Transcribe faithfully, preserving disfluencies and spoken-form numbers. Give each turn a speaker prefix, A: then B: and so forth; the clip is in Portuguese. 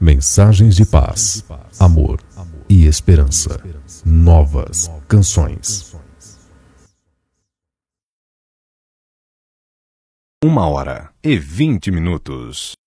A: Mensagens de paz, amor e esperança. Novas canções.
B: Uma hora e vinte minutos.